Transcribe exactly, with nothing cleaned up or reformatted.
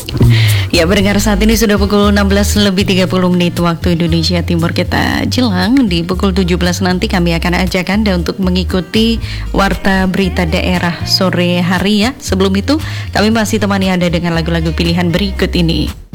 Ya, pendengar, saat ini sudah pukul enam belas lebih tiga puluh menit waktu Indonesia Timur. Kita jelang di pukul tujuh belas nanti kami akan ajak Anda untuk mengikuti Warta Berita Daerah sore hari ya. Sebelum itu, kami masih temani Anda dengan lagu-lagu pilihan berikut ini.